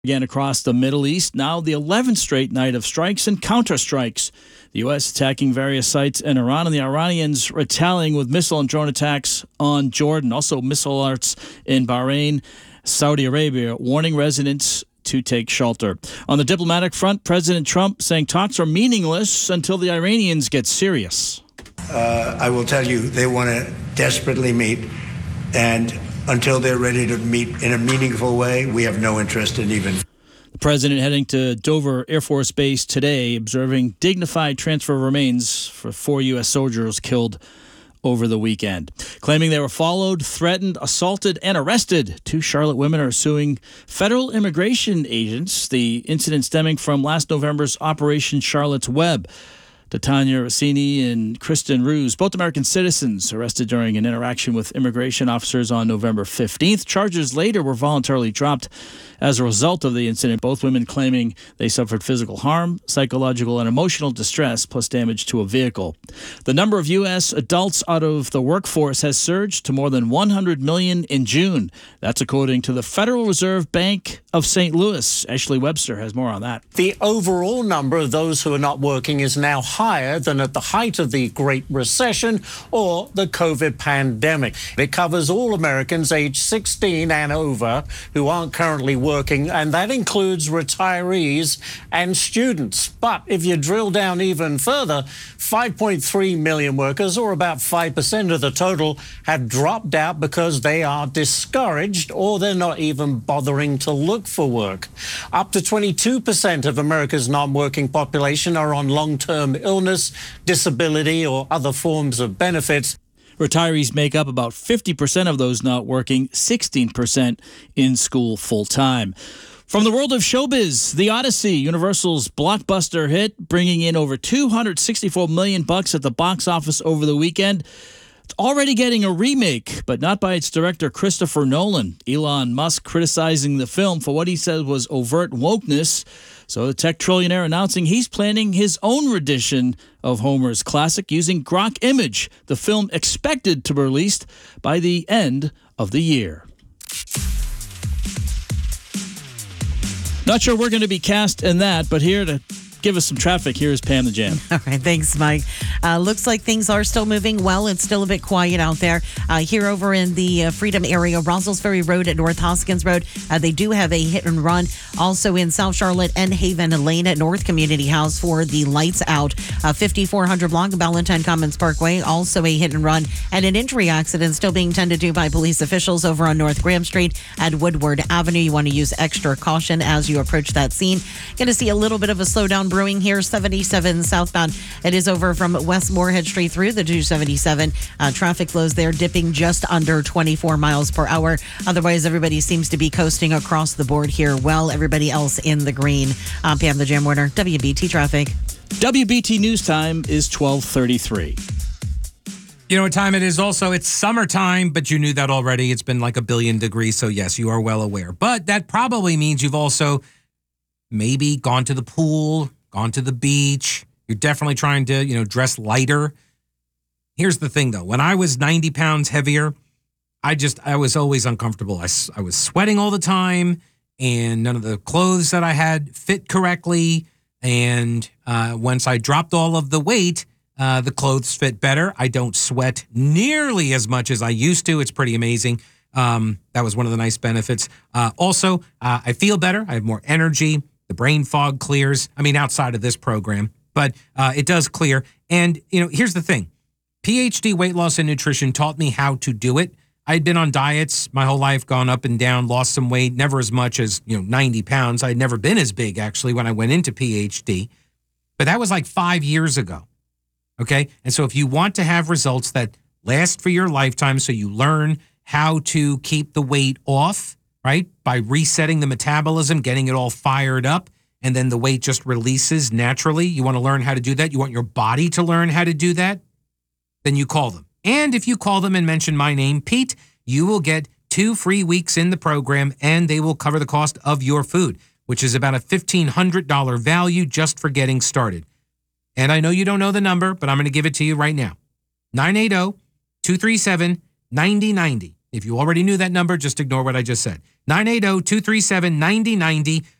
Again, across the Middle East, now the 11th straight night of strikes and counterstrikes. The U.S. attacking various sites in Iran, and the Iranians retaliating with missile and drone attacks on Jordan. Also, missile alerts in Bahrain, Saudi Arabia, warning residents to take shelter. On the diplomatic front, President Trump saying talks are meaningless until the Iranians get serious. I will tell you, they want to desperately meet, and until they're ready to meet in a meaningful way, we have no interest in even. The president heading to Dover Air Force Base today, observing dignified transfer of remains for 4 U.S. soldiers killed over the weekend. Claiming they were followed, threatened, assaulted, and arrested. 2 Charlotte women are suing federal immigration agents. The incident stemming from last November's Operation Charlotte's Web. Tanya Rossini and Kristen Ruse, both American citizens, arrested during an interaction with immigration officers on November 15th. Charges later were voluntarily dropped as a result of the incident. Both women claiming they suffered physical harm, psychological and emotional distress, plus damage to a vehicle. The number of U.S. adults out of the workforce has surged to more than 100 million in June. That's according to the Federal Reserve Bank of St. Louis. Ashley Webster has more on that. The overall number of those who are not working is now higher than at the height of the Great Recession or the COVID pandemic. It covers all Americans aged 16 and over who aren't currently working, and that includes retirees and students. But if you drill down even further, 5.3 million workers, or about 5% of the total, have dropped out because they are discouraged or they're not even bothering to look for work. Up to 22% of America's non-working population are on long-term illness, disability, or other forms of benefits. Retirees make up about 50% of those not working, 16% in school full-time. From the world of showbiz, The Odyssey, Universal's blockbuster hit, bringing in over $264 million at the box office over the weekend. It's already getting a remake, but not by its director, Christopher Nolan. Elon Musk criticizing the film for what he said was overt wokeness. So the tech trillionaire announcing he's planning his own rendition of Homer's classic using Grok Image, the film expected to be released by the end of the year. Not sure we're going to be cast in that, but here to give us some traffic, here is Pam the Jam. All right, thanks, Mike. Looks like things are still moving well. It's still a bit quiet out there. Here over in the Freedom area, Roswell's Ferry Road at North Hoskins Road, they do have a hit and run. Also in South Charlotte and Haven Lane at North Community House for the lights out. 5400 block of Valentine Commons Parkway, also a hit and run. And an injury accident still being tended to by police officials over on North Graham Street at Woodward Avenue. You want to use extra caution as you approach that scene. Going to see a little bit of a slowdown brewing here, 77 southbound. It is over from West Moorhead Street through the 277. Traffic flows there dipping just under 24 miles per hour. Otherwise, everybody seems to be coasting across the board here. Well, everybody else in the green. I'm Pam the Jam Warner, WBT Traffic. WBT News Time is 12:33. You know what time it is also? It's summertime, but you knew that already. It's been like 1 billion degrees, so yes, you are well aware. But that probably means you've also maybe gone to the pool, gone to the beach. You're definitely trying to, dress lighter. Here's the thing, though. When I was 90 pounds heavier, I was always uncomfortable. I was sweating all the time, and none of the clothes that I had fit correctly. And once I dropped all of the weight, the clothes fit better. I don't sweat nearly as much as I used to. It's pretty amazing. That was one of the nice benefits. Also, I feel better. I have more energy. The brain fog clears. I mean, outside of this program, but it does clear. And, here's the thing. PhD weight loss and nutrition taught me how to do it. I'd been on diets my whole life, gone up and down, lost some weight, never as much as, 90 pounds. I'd never been as big, actually, when I went into PhD. But that was like 5 years ago. Okay? And so if you want to have results that last for your lifetime, so you learn how to keep the weight off, right? By resetting the metabolism, getting it all fired up, and then the weight just releases naturally. You want to learn how to do that? You want your body to learn how to do that? Then you call them. And if you call them and mention my name, Pete, you will get 2 free weeks in the program, and they will cover the cost of your food, which is about a $1,500 value just for getting started. And I know you don't know the number, but I'm going to give it to you right now. 980-237-9090. If you already knew that number, just ignore what I just said. 980-237-9090.